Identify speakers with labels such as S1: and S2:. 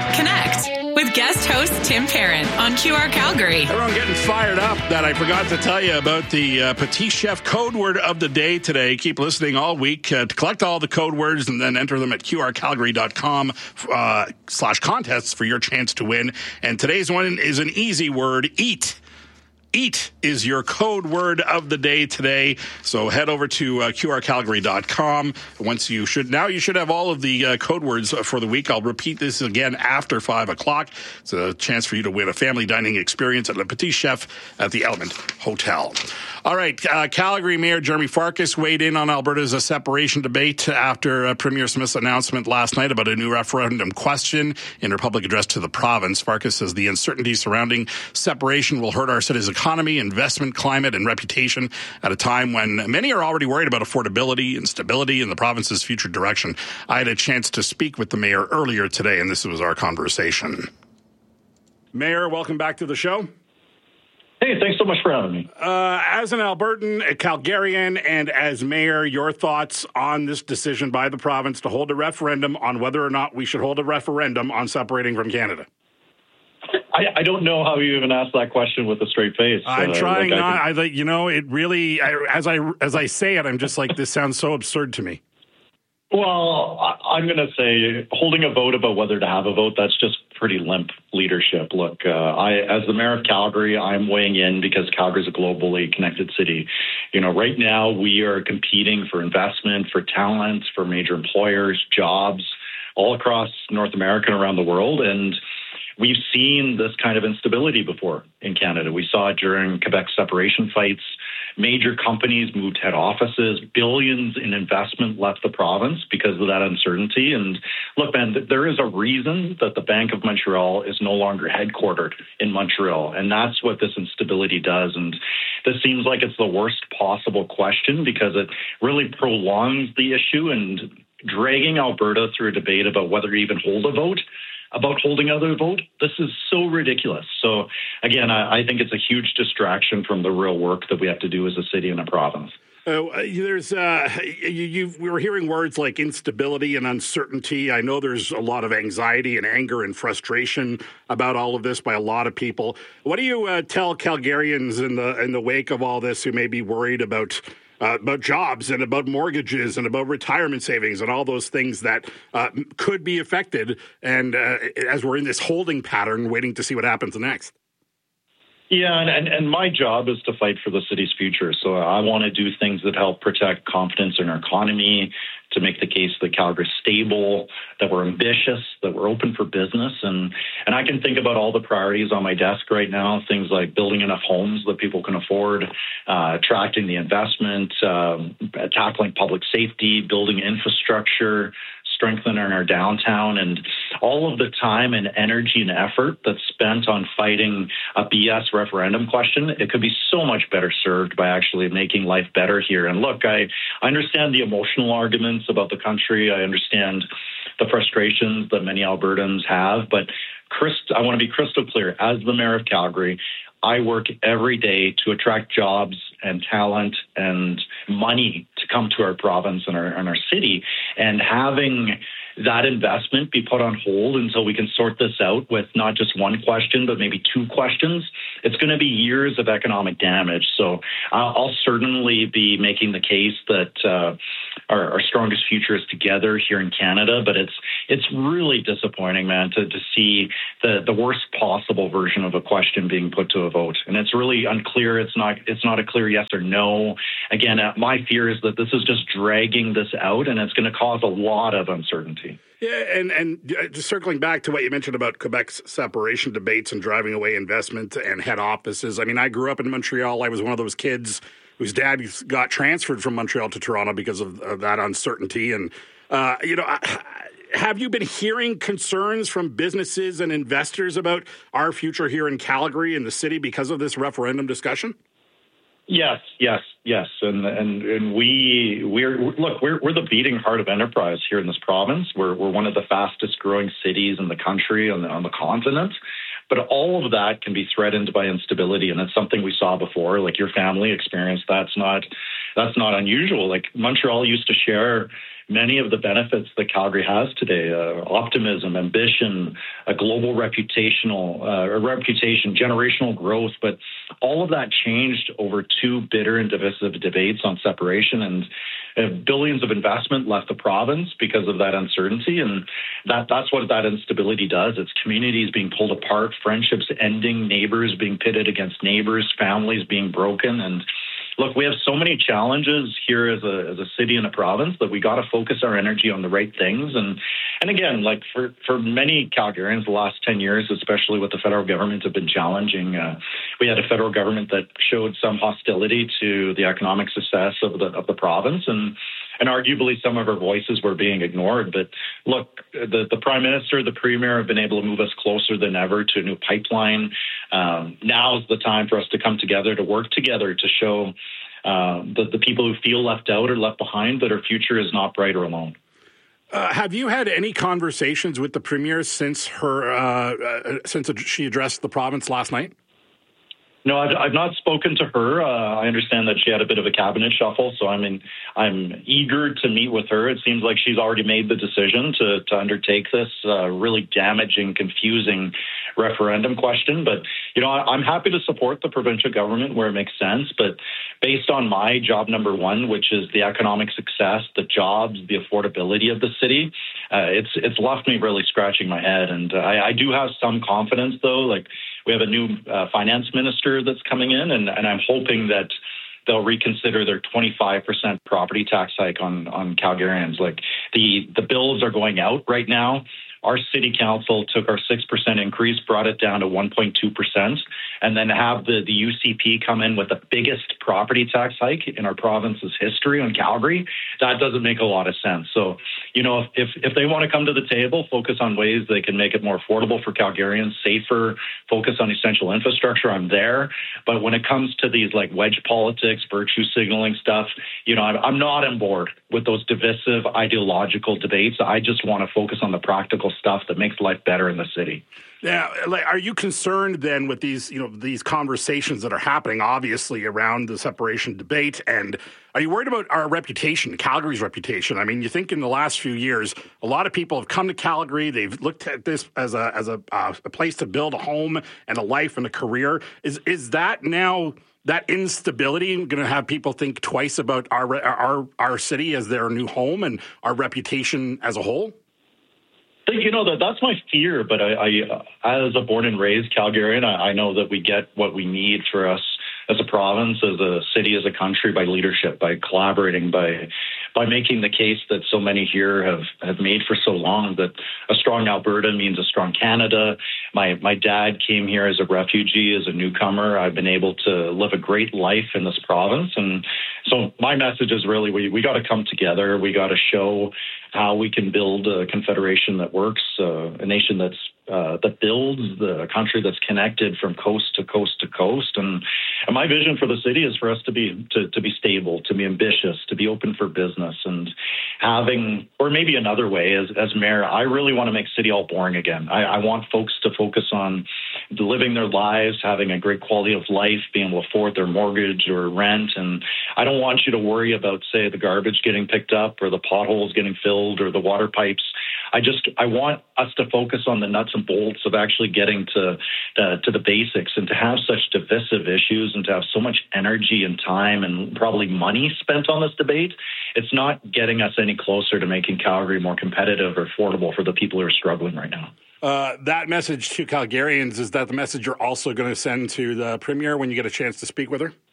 S1: Connect with guest host Tim Parent on QR Calgary.
S2: Everyone getting fired up that I forgot to tell you about the Petit Chef code word of the day today. Keep listening all week to collect all the code words and then enter them at qrcalgary.com/contests for your chance to win. And today's one is an easy word, eat. Eat is your code word of the day today. So head over to qrcalgary.com. You should have all of the code words for the week. I'll repeat this again after 5 o'clock. It's a chance for you to win a family dining experience at Le Petit Chef at the Element Hotel. All right. Calgary Mayor Jeremy Farkas weighed in on Alberta's separation debate after Premier Smith's announcement last night about a new referendum question in her public address to the province. Farkas says the uncertainty surrounding separation will hurt our city's economy, investment climate, and reputation at a time when many are already worried about affordability and stability in the province's future direction. I had a chance to speak with the mayor earlier today, and this was our conversation. Mayor, welcome back to the show.
S3: Hey, thanks so much for having me.
S2: As an Albertan, a Calgarian, and as mayor, your thoughts on this decision by the province to hold a referendum on whether or not we should hold a referendum on separating from Canada?
S3: I don't know how you even asked that question with a straight face.
S2: I'm trying not. It really. As I say it, I'm just like, this sounds so absurd to me.
S3: Well, I'm going to say holding a vote about whether to have a vote, that's just pretty limp leadership. Look, as the mayor of Calgary, I'm weighing in because Calgary is a globally connected city. Right now we are competing for investment, for talent, for major employers, jobs all across North America and around the world. And we've seen this kind of instability before in Canada. We saw it during Quebec's separation fights. Major companies moved head offices. Billions in investment left the province because of that uncertainty. And look, man, there is a reason that the Bank of Montreal is no longer headquartered in Montreal. And that's what this instability does. And this seems like it's the worst possible question because it really prolongs the issue and dragging Alberta through a debate about whether to even hold a vote. About holding another vote, this is so ridiculous. So, again, I think it's a huge distraction from the real work that we have to do as a city and a province.
S2: We were hearing words like instability and uncertainty. I know there's a lot of anxiety and anger and frustration about all of this by a lot of people. What do you tell Calgarians in the wake of all this who may be worried about jobs and about mortgages and about retirement savings and all those things that could be affected, and as we're in this holding pattern waiting to see what happens next?
S3: Yeah, and my job is to fight for the city's future. So I want to do things that help protect confidence in our economy, to make the case that Calgary's stable, that we're ambitious, that we're open for business. And I can think about all the priorities on my desk right now, things like building enough homes that people can afford, attracting the investment, tackling public safety, building infrastructure, strengthening our downtown, and all of the time and energy and effort that's spent on fighting a BS referendum question, it could be so much better served by actually making life better here. And look, I understand the emotional arguments about the country. I understand the frustrations that many Albertans have, but I want to be crystal clear. As the mayor of Calgary, I work every day to attract jobs and talent and money to come to our province and our city. And having that investment be put on hold until we can sort this out with not just one question, but maybe two questions, it's going to be years of economic damage. So I'll certainly be making the case that our strongest future is together here in Canada. But it's really disappointing, man, to see the worst possible version of a question being put to a vote. And it's really unclear. It's not a clear yes or no. Again, my fear is that this is just dragging this out, and it's going to cause a lot of uncertainty.
S2: Yeah, and just circling back to what you mentioned about Quebec's separation debates and driving away investment and head offices. I mean, I grew up in Montreal. I was one of those kids whose dad got transferred from Montreal to Toronto because of that uncertainty. And, have you been hearing concerns from businesses and investors about our future here in Calgary and the city because of this referendum discussion?
S3: Yes. And we're the beating heart of enterprise here in this province. We're one of the fastest growing cities in the country on the continent. But all of that can be threatened by instability, and it's something we saw before. Like your family experienced, that's not unusual. Like Montreal used to share many of the benefits that Calgary has today, optimism, ambition, a global reputation, generational growth. But all of that changed over two bitter and divisive debates on separation, and billions of investment left the province because of that uncertainty. And that's what that instability does. It's communities being pulled apart, friendships ending, neighbors being pitted against neighbors, families being broken. And look, we have so many challenges here as a city and a province that we got to focus our energy on the right things. And again, like for many Calgarians, the last 10 years, especially with the federal government, have been challenging. We had a federal government that showed some hostility to the economic success of the province, and arguably some of our voices were being ignored. But look, the Prime Minister, the Premier have been able to move us closer than ever to a new pipeline. Now is the time for us to come together, to work together, to show the people who feel left out or left behind that our future is not bright or alone.
S2: Have you had any conversations with the Premier since she addressed the province last night?
S3: No, I've not spoken to her. I understand that she had a bit of a cabinet shuffle, so I'm eager to meet with her. It seems like she's already made the decision to undertake this really damaging, confusing referendum question. But, I'm happy to support the provincial government where it makes sense. But based on my job number one, which is the economic success, the jobs, the affordability of the city, it's left me really scratching my head. And I do have some confidence, though. Like, we have a new finance minister that's coming in, and I'm hoping that they'll reconsider their 25% property tax hike on Calgarians. Like, the bills are going out right now. Our city council took our 6% increase, brought it down to 1.2%, and then have the UCP come in with the biggest property tax hike in our province's history on Calgary. That doesn't make a lot of sense. So, if they want to come to the table, focus on ways they can make it more affordable for Calgarians, safer, focus on essential infrastructure, I'm there. But when it comes to these like wedge politics, virtue signaling stuff, I'm not on board with those divisive ideological debates. I just want to focus on the practical stuff that makes life better in the city.
S2: Yeah, are you concerned then with these conversations that are happening, obviously, around the separation debate? And are you worried about our reputation, Calgary's reputation? I mean, you think in the last few years, a lot of people have come to Calgary. They've looked at this as a place to build a home and a life and a career. Is that now, that instability, going to have people think twice about our city as their new home and our reputation as a whole?
S3: That's my fear, but I as a born and raised Calgarian, I know that we get what we need for us as a province, as a city, as a country, by leadership, by collaborating, by making the case that so many here have made for so long, that a strong Alberta means a strong Canada. My dad came here as a refugee, as a newcomer. I've been able to live a great life in this province. And so my message is really we got to come together. We got to show how we can build a confederation that works, a nation that builds, a country that's connected from coast to coast to coast. And my vision for the city is for us to be stable, to be ambitious, to be open for business, and having, or maybe another way, as mayor, I really want to make City Hall boring again. I want folks to focus on living their lives, having a great quality of life, being able to afford their mortgage or rent. And I don't want you to worry about, say, the garbage getting picked up or the potholes getting filled or the water pipes. I want us to focus on the nuts and bolts of actually getting to the basics, and to have such divisive issues and to have so much energy and time and probably money spent on this debate. It's not getting us any closer to making Calgary more competitive or affordable for the people who are struggling right now.
S2: That message to Calgarians, is that the message you're also going to send to the Premier when you get a chance to speak with her?